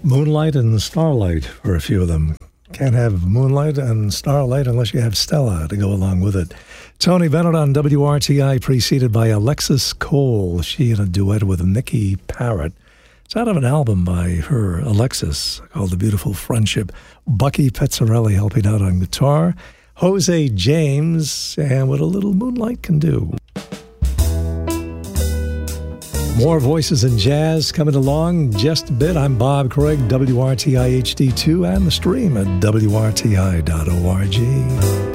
Moonlight and Starlight for a few of them. Can't have Moonlight and Starlight unless you have Stella to go along with it. Tony Bennett on WRTI, preceded by Alexis Cole. She in a duet with Nikki Parrott. It's out of an album by her, Alexis, called The Beautiful Friendship. Bucky Pezzarelli helping out on guitar. Jose James, and what a little moonlight can do. More voices in jazz coming along just a bit. I'm Bob Craig, WRTI HD2, and the stream at WRTI.org.